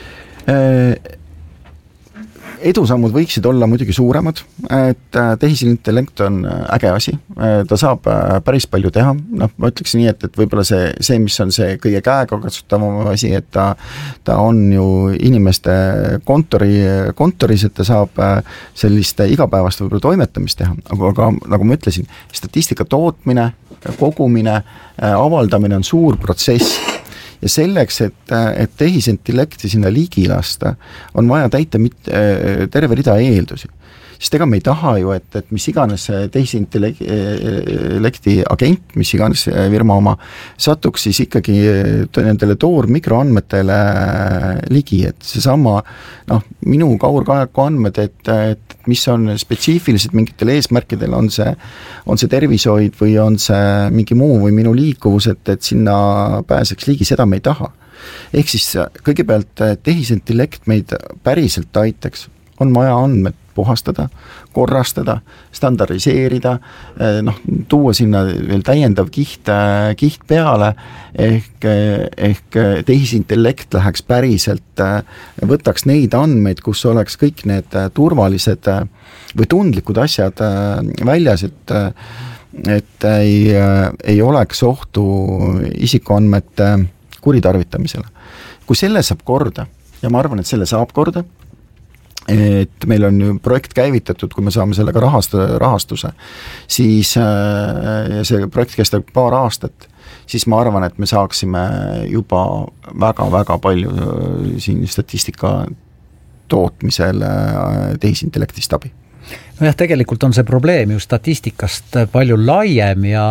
Edusammud võiksid olla muidugi suuremad, et tehisintellekt on äge asi, ta saab päris palju teha, ma ütleks nii, et võib-olla see, mis on see kõige käega kasutavam asi, et ta on ju inimeste kontoris, et ta saab sellist igapäevast võib-olla toimetamist teha, aga nagu ma ütlesin, statistika tootmine, kogumine, avaldamine on suur protsess. Ja selleks, et tehisintellekti sinna ligi lasta, on vaja täita terve rida eeldusi. Sest ega me ei taha ju, et mis iganes tehisintellekti agent, mis iganes firma oma, satuks siis ikkagi nendele mikroandmetele ligi, et seesama minu kaurkajaku andmed, et mis on spetsiifilised mingitel eesmärkidel, on see tervishoid või on see mingi muu või minu liikuvus, et sinna pääseks ligi, seda me ei taha. Ehk siis kõigepealt tehisintellekt meid päriselt aitaks, on vaja andmed puhastada, korrastada, standardiseerida, tuua sinna veel täiendav kiht peale, ehk tehisintellekt läheks päriselt, võtaks neid andmeid, kus oleks kõik need turvalised või tundlikud asjad väljas, et ei oleks ohtu isikuandmete kuritarvitamisele. Kui selle saab korda, ja ma arvan, et selle saab korda, et meil on ju projekt käivitatud, kui me saame sellega rahastuse, siis see projekt kestab paar aastat, siis ma arvan, et me saaksime juba väga-väga palju siin statistika tootmisel tehisintellektist abi. Nojah, tegelikult on see probleem ju statistikast palju laiem ja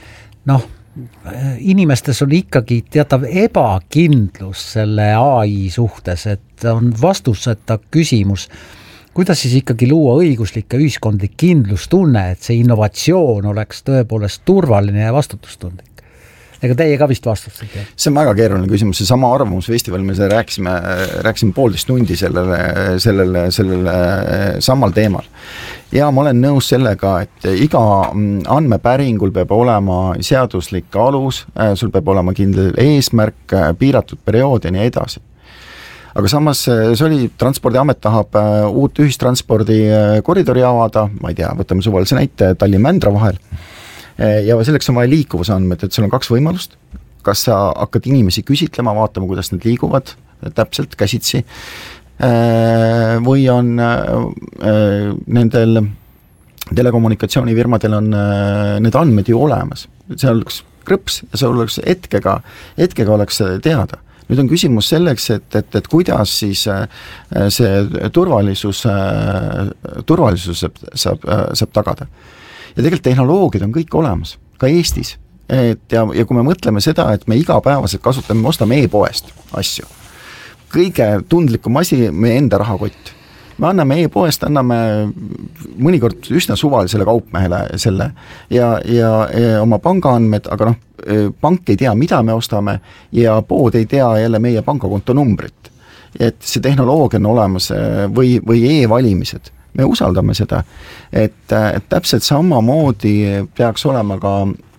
inimestes on ikkagi teatav ebakindlus selle AI suhtes, et on vastuseta küsimus, kuidas siis ikkagi luua õiguslik ja ühiskondlik kindlustunne, et see innovatsioon oleks tõepoolest turvaline ja vastutustundlik. Ega teie ka vist vastused? See on väga keeruline küsimus, see sama arvamusfestival, me rääkisime 1,5 tundi sellele samal teemal. Ja ma olen nõus sellega, et iga andmepäringul peab olema seaduslik alus, sul peab olema kindel eesmärk, piiratud periood ja nii edasi. Aga samas see oli, Transpordiamet tahab uut ühistranspordi koridori avada, ma ei tea, võtame suvalise näite Tallinn-Mändra vahel, ja selleks on vaja liikuvusandmed, et sul on 2 võimalust, kas sa hakkad inimesi küsitlema, vaatama, kuidas need liiguvad täpselt käsitsi, või on nendel telekommunikatsioonifirmadel on need andmed ju olemas, see oleks krõps ja see oleks hetkega oleks teada. nüüd on küsimus selleks, et kuidas siis see turvalisus saab tagada. Ja tegelikult tehnoloogiad on kõik olemas, ka Eestis. Ja kui me mõtleme seda, et me igapäevaselt kasutame, me ostame e-poest asju. Kõige tundlikum asi meie enda rahakott. Me anname e-poest, anname mõnikord üsna suvalisele kaupmehele selle ja oma pangaandmed, aga pank ei tea, mida me ostame ja pood ei tea jälle meie pangakonto numbrit. Et see tehnoloogia on olemas või e-valimised. Me usaldame seda, et täpselt samamoodi peaks olema ka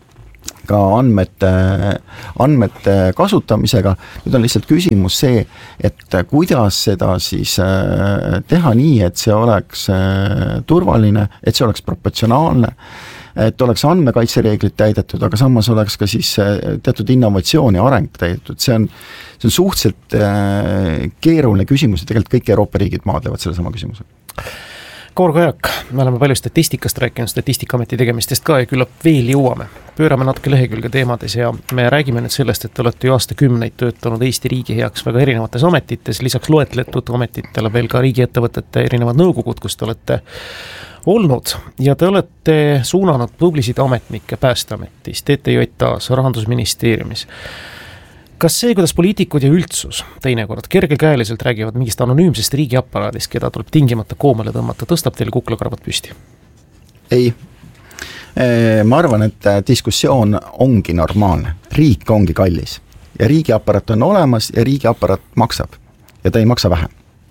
andmete kasutamisega. Nüüd on lihtsalt küsimus see, et kuidas seda siis teha nii, et see oleks turvaline, et see oleks proportsionaalne, et oleks andmekaitsereeglid täidetud, aga samas oleks ka siis teatud innovatsioon ja areng täidetud. See on suhteliselt keeruline küsimus ja tegelikult kõik Euroopa riigid maadlevad selle sama küsimuse. Kaur Kajak, me oleme palju statistikast rääkinud, Statistikaameti tegemistest ka ja küllap veel jõuame. Pöörame natuke lehekülge teemades ja me räägime nüüd sellest, et te olete ju aastakümneid töötanud Eesti riigi heaks väga erinevates ametites, lisaks loetletud ametitele veel ka riigiettevõtete erinevad nõukogud, kus te olete olnud ja te olete suunanud tublisid ametnikke Päästeametis, TTJA-s, Rahandusministeeriumis. Kas see, kuidas poliitikud ja üldsus teinekord kergekäeliselt räägivad mingist anonüümsest riigiaparaadist, keda tuleb tingimata koomale tõmmata, tõstab teile kuklakarvad püsti? Ei. Ma arvan, et diskussioon ongi normaalne. Riik ongi kallis. Ja riigiaparaat on olemas ja riigiaparaat maksab. Ja ta ei maksa vähem.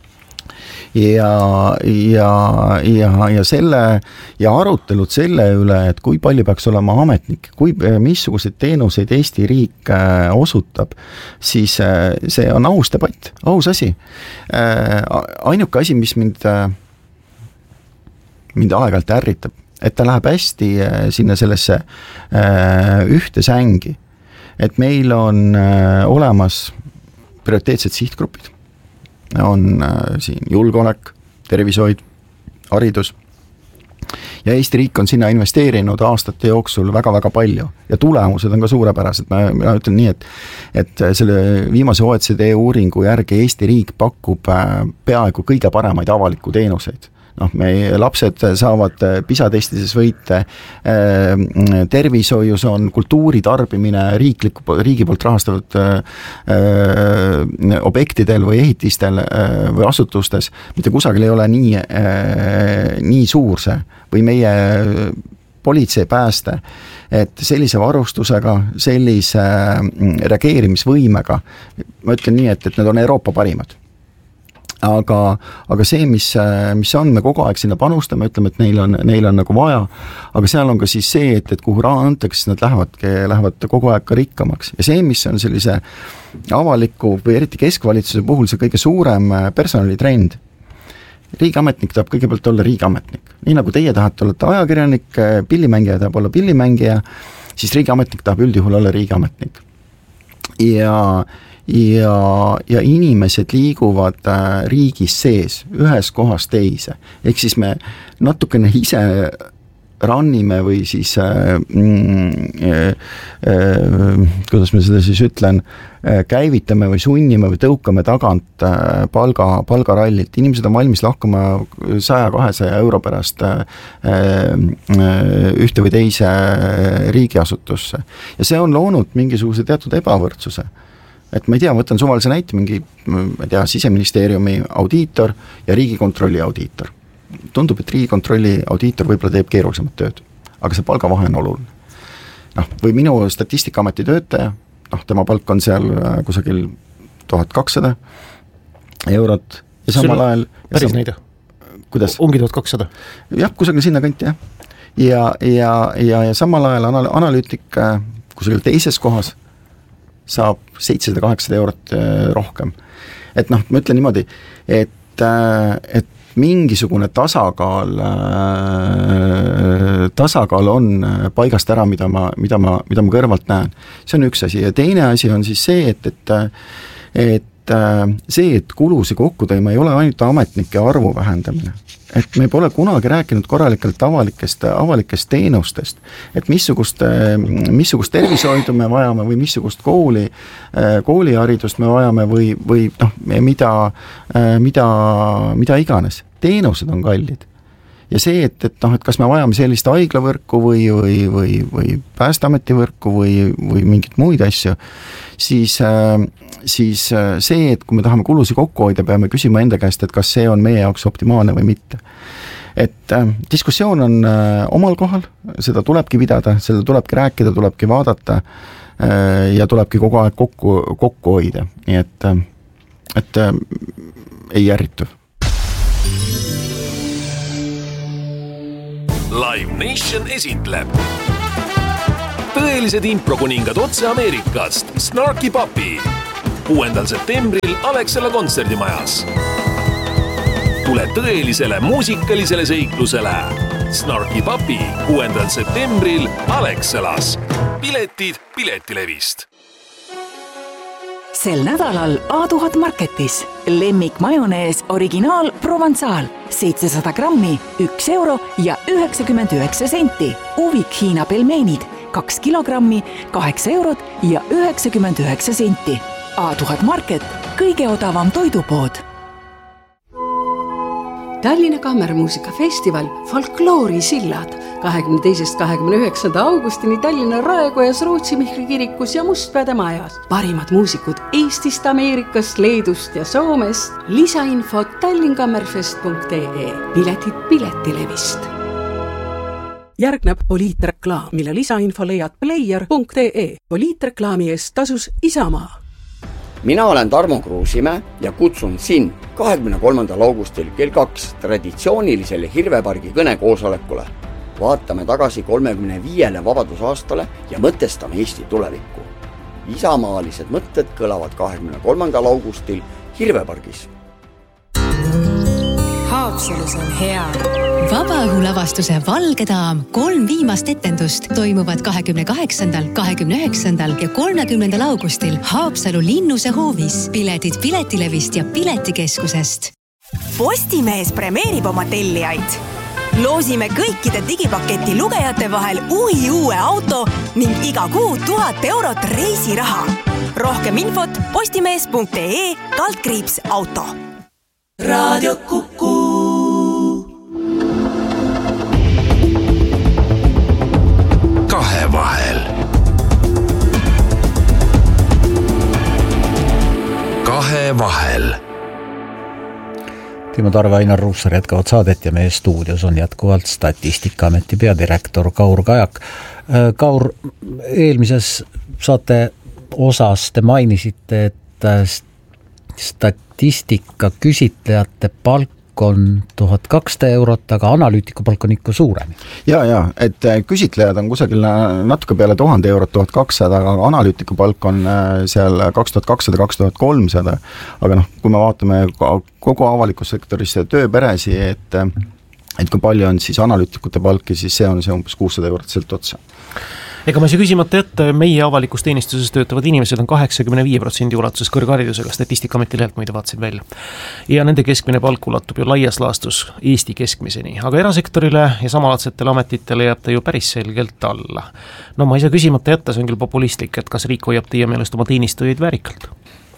Ja arutelud selle üle, et kui palju peaks olema ametnikke, missuguseid teenuseid Eesti riik osutab, siis see on aus debatt, aus asi. Ainuke asi, mis mind aeg-ajalt ärritab, et ta läheb hästi sinna sellesse ühte sängi, et meil on olemas prioriteetsed sihtgrupid, on siin julgeolek, tervishoid, haridus ja Eesti riik on sinna investeerinud aastate jooksul väga-väga palju ja tulemused on ka suurepärased. Ma ütlen nii, et selle viimase OECD uuringu järgi Eesti riik pakub peaaegu kõige paremaid avaliku teenuseid. Meie lapsed saavad PISA-testides võite, tervishoius on kultuuritarbimine riigi poolt rahastatud objektidel või ehitistel või asutustes, mitte kusagil ei ole nii suur see või meie politsei pääste, et sellise varustusega, sellise reageerimisvõimega, ma ütlen nii, et need on Euroopa parimad. Aga see, mis on, me kogu aeg sinna panustame, ütleme, et neil on nagu vaja, aga seal on ka siis see, et kuhu raha antakse, siis nad lähevad kogu aeg ka rikkamaks. Ja see, mis on sellise avaliku või eriti keskvalitsuse puhul see kõige suurem personalitrend, riigiametnik tahab kõigepealt olla riigiametnik. Nii nagu teie tahate olla ajakirjanik, pillimängija tahab olla pillimängija, siis riigiametnik tahab üldjuhul olla riigiametnik. Ja inimesed liiguvad riigis sees, ühes kohas teise. Ehk siis me natukene ise rannime või siis kuidas ma seda siis ütlen, käivitame või sunnime või tõukame tagant palgarallilt. Inimesed on valmis lahkuma 100-200 euro pärast ühte või teise riigiasutusse. Ja see on loonud mingisuguse teatud ebavõrdsuse. Et ma ei tea, võtan suvalise näite, mingi Siseministeeriumi audiitor ja Riigikontrolli audiitor. Tundub, et Riigikontrolli audiitor võib-olla teeb keerulisemat tööd, aga see palgavahe on oluline. Või minu Statistikaameti töötaja, tema palk on seal kusagil 1200 eurot ja samal ajal... Päris näide? Kuidas? Ongi 1200? Jah, kusagil sinna kanti, jah. Ja samal ajal analüütik kusagil teises kohas saab 700-800 eurot rohkem. Et ma ütlen niimoodi, et mingisugune tasakaal on paigast ära, mida ma kõrvalt näen. See on üks asi ja teine asi on siis see, et kulusi kokku tõima ei ole ainult ametnike arvu vähendamine. et me pole kunagi rääkinud korralikelt avalikest teenustest, et missugust tervishoidu me vajame või missugust kooliharidust me vajame või mida iganes. Teenused on kallid. Ja see, et kas me vajame sellist haiglavõrku või Päästeameti võrku või mingit muid asju, siis see, et kui me tahame kulusi kokku hoida, peame küsima enda käest, et kas see on meie jaoks optimaalne või mitte. Et diskussioon on omal kohal, seda tulebki pidada, seda tulebki rääkida, tulebki vaadata ja tulebki kogu aeg kokku hoida. Nii et ei ärritu. Live Nation esitleb tõelised improkuningad otse Ameerikast Snarky Puppy 6. septembril Alexela kontserdimajas. Tule tõelisele muusikalisele seiklusele Snarky Puppy 6. septembril Alexelas. Piletid Piletilevist. Sel nädalal A1000 Marketis lemmik majonees originaal Provençal 700 grammi, 1 euro ja 99 senti. Uvik Hiina pelmeenid 2 kilogrammi, 8 eurot ja 99 senti. A1000 Market, kõige odavam toidupood. Tallinna Kammermuusikafestival Folkloori sillad 22.–29. augustini Tallinna Raekojas, Rootsi Mihkli kirikus ja Mustpeade majas. Parimad muusikud Eestist, Ameerikast, Leedust ja Soomest. Lisainfot tallinkammerfest.ee. Piletid Piletilevist. Järgneb poliitreklaam, mille lisainfo leiad player.ee. Poliitreklaami eest tasus Isamaa. Mina olen Tarmo Kruusimäe ja kutsun sind 23. augustil kell 2 traditsioonilisele Hirvepargi kõnekoosolekule. Vaatame tagasi 35. vabadusaastale ja mõtestame Eesti tulevikku. Isamaalised mõtted kõlavad 23. augustil Hirvepargis. Haapsalus on hea. Vabaõhulavastuse Valge daam 3 viimast etendust toimuvad 28., 29. ja 30. augustil Haapsalu Linnuse hoovis. Piletid Piletilevist ja Piletikeskusest. Postimees premeerib oma tellijaid. Loosime kõikide digipaketi lugejate vahel uue auto ning iga kuu 1000 eurot reisiraha. Rohkem infot postimees.ee/auto. Radio Kuku. Kahevahel. Kahevahel. Timo Tarve, Ainar Ruussaar jätkavad saadet ja meie stuudios on jätkuvalt Statistikaameti peadirektor Kaur Kajak. Kaur, eelmises saate osas te mainisite, et statistika küsitlejate palk on 1200 eurot, aga analüütiku palk on ikka suurem. Ja, et küsitlejad on kusagil natuke peale 1000 eurot, 1200, aga analüütiku palk on seal 2200-2300. Aga kui me vaatame kogu avalikus sektoris tööperesi, et kui palju on siis analüütikute palki, siis see on umbes 600 eurot sealt otsa. Ega ma see küsimata, et meie avalikus teenistuses töötavad inimesed on 85% ulatuses kõrgharidusega, Statistikaameti lehelt muide vaatasin välja. Ja nende keskmine palk ulatub ju laias laastus Eesti keskmiseni, aga erasektorile ja samalaadsetele ametitele jääb ta ju päris selgelt alla. No ma ei saa küsimata jätta, see on küll populistlik, et kas riik hoiab teie meelest oma teenistujaid väärikalt?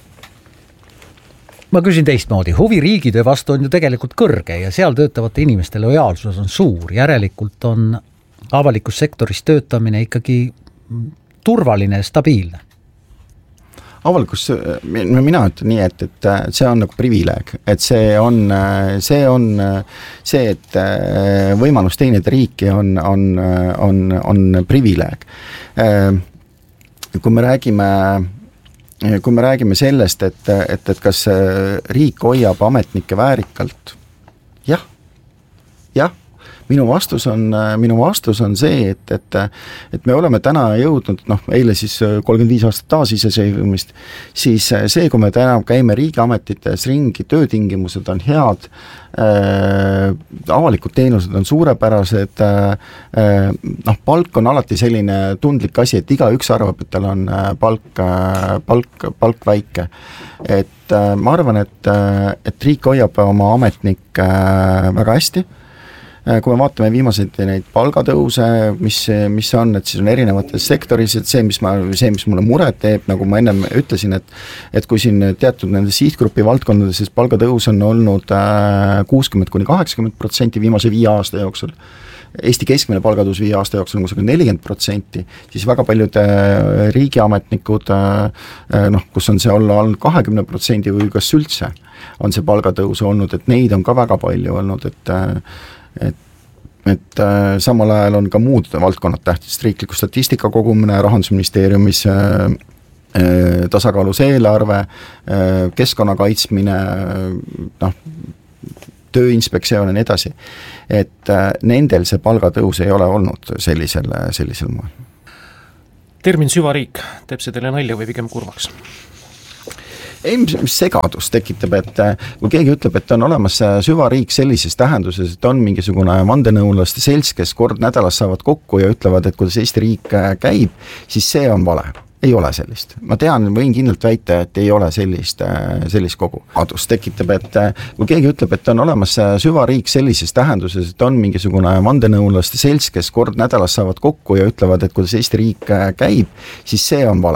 Ma küsin teistmoodi, huvi riigitöö vastu on ju tegelikult kõrge ja seal töötavate inimeste lojaalsus on suur, järelikult on avalikus sektoris töötamine ikkagi turvaline ja stabiilne. Avalikus, mina ütlen nii, et see on nagu privileeg, et see on see, et võimalus teenida riiki on privileeg. Kui me räägime sellest, et kas riik hoiab ametnikke väärikalt, jah, minu vastus on see, et me oleme täna jõudnud, eile siis 35 aastat taasiseseisvumist, siis see, kui me täna käime riigiametites ringi, töötingimused on head, avalikud teenused on suurepärased, palk on alati selline tundlik asi, et igaüks arvab, et tal on palk väike. Et ma arvan, et riik hoiab oma ametnikke väga hästi. Kui me vaatame viimaseid neid palgatõuse, mis on, et siis on erinevates sektoris, et see, mis mulle muret teeb, nagu ma ennem ütlesin, et kui siin teatud nende sihtgrupi valdkondades, siis palgatõus on olnud 60-80% viimase 5 aasta jooksul, Eesti keskmine palgatõus 5 aasta jooksul on 40%, siis väga paljud riigiametnikud, kus on see olla 20% või kas üldse on see palgatõus olnud, et neid on ka väga palju olnud, et samal ajal on ka muud valdkonnad tähtsad, riikliku statistika kogumine, Rahandusministeeriumis tasakaalus eelarve, keskkonna kaitsmine, tööinspektsioon ja nii edasi, et nendel see palgatõus ei ole olnud sellisel moel. Termin süvariik, teeb see teile nalja või pigem kurvaks? Mis segadus tekitab, et kui keegi ütleb, et on olemas süvariik sellises tähenduses, et on mingisugune vandenõulaste selts, kes kord nädalas saavad kokku ja ütlevad, et kuidas Eesti riik käib, siis see on vale. Ei ole sellist. Ma tean, võin kindlalt väita, et ei ole sellist kogu. Adus tekitab, et kui keegi ütleb, et on olemas süvariik sellises tähenduses, et on mingisugune vandenõulaste selts, kes kord nädalas saavad kokku ja ütlevad, et kuidas Eesti riik käib, siis see on vale.